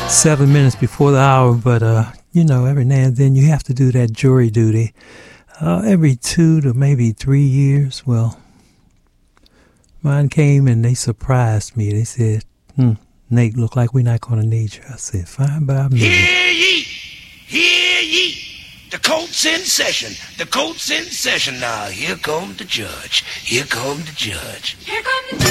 7 minutes before the hour, but every now and then you have to do that jury duty. Every 2 to maybe 3 years. Well, mine came and they surprised me. They said, Nate, look like we're not going to need you. I said, fine by me. Hear ye! Hear ye! The court's in session. The court's in session now. Here come the judge. Here come the judge. Here come the